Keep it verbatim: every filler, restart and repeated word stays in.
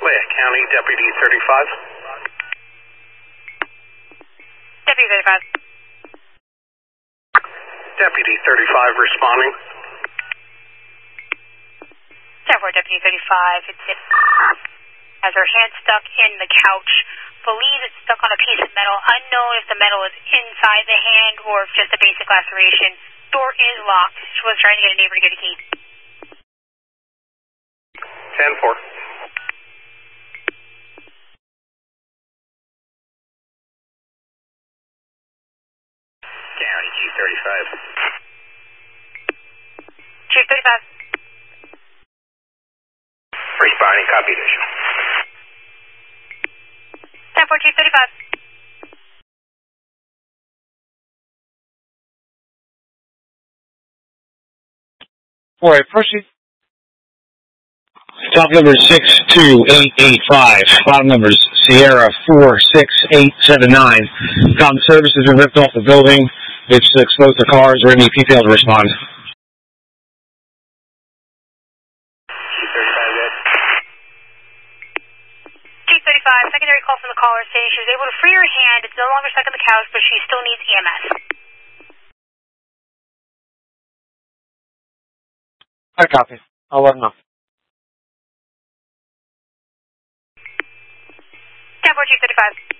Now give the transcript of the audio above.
Lake County, Deputy thirty-five. Deputy thirty-five. Deputy thirty-five responding. ten four, Deputy thirty-five. It's it. Has her hand stuck in the couch. Believes it's stuck on a piece of metal. Unknown if the metal is inside the hand or if just a basic laceration. Door is locked. She was trying to get a neighbor to get a key. ten four. County, Chief thirty-five. Chief thirty-five. Responding, copy addition. ten four, Chief thirty-five. All right, proceed. Top number is six two eight eight five. Bottom number is Sierra four six eight seven nine. Com service has been ripped off the building. It's exposed to cars or any details to respond. Chief thirty-five, good. Chief thirty-five, secondary call from the caller saying she was able to free her hand. It's no longer stuck in the couch, but she still needs E M S. I copy. I'll let them know. ten four, Chief thirty-five.